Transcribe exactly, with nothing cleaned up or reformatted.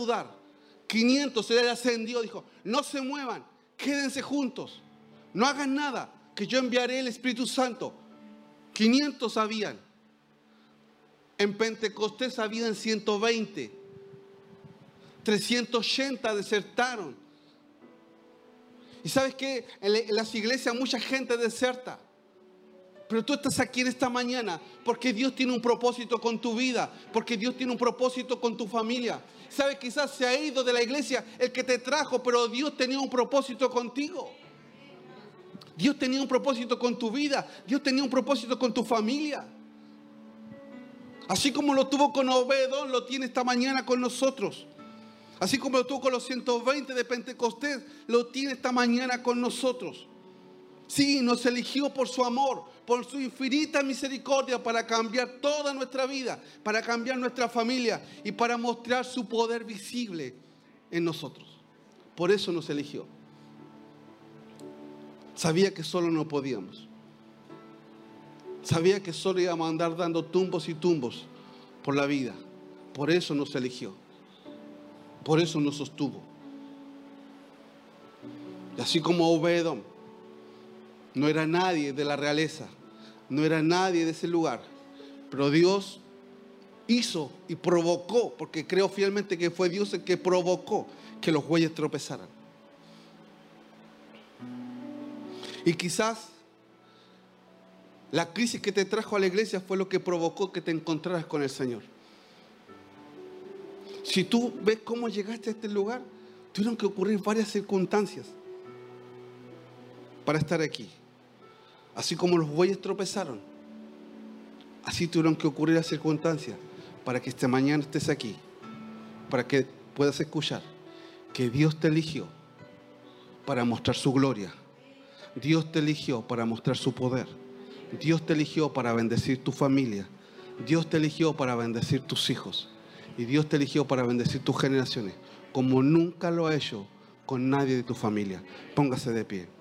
ayudar. quinientos, él ascendió, dijo, no se muevan, quédense juntos, no hagan nada, que yo enviaré el Espíritu Santo. quinientos habían. En Pentecostés habían ciento veinte. trescientos ochenta desertaron. Y ¿sabes qué? En las iglesias mucha gente deserta. Pero tú estás aquí en esta mañana porque Dios tiene un propósito con tu vida, porque Dios tiene un propósito con tu familia. ¿Sabes? Quizás se ha ido de la iglesia el que te trajo, pero Dios tenía un propósito contigo. Dios tenía un propósito con tu vida. Dios tenía un propósito con tu familia. Así como lo tuvo con Obedón, lo tiene esta mañana con nosotros. Así como lo tuvo con los ciento veinte de Pentecostés, lo tiene esta mañana con nosotros. Sí, nos eligió por su amor, por su infinita misericordia para cambiar toda nuestra vida, para cambiar nuestra familia y para mostrar su poder visible en nosotros. Por eso nos eligió. Sabía que solo no podíamos. Sabía que solo íbamos a andar dando tumbos y tumbos por la vida. Por eso nos eligió. Por eso nos sostuvo. Y así como Obedón no era nadie de la realeza, no era nadie de ese lugar, pero Dios hizo y provocó, porque creo fielmente que fue Dios el que provocó que los bueyes tropezaran. Y quizás la crisis que te trajo a la iglesia fue lo que provocó que te encontraras con el Señor. Si tú ves cómo llegaste a este lugar, tuvieron que ocurrir varias circunstancias para estar aquí. Así como los bueyes tropezaron, así tuvieron que ocurrir las circunstancias para que esta mañana estés aquí, para que puedas escuchar que Dios te eligió para mostrar su gloria. Dios te eligió para mostrar su poder. Dios te eligió para bendecir tu familia. Dios te eligió para bendecir tus hijos. Y Dios te eligió para bendecir tus generaciones, como nunca lo ha hecho con nadie de tu familia. Póngase de pie.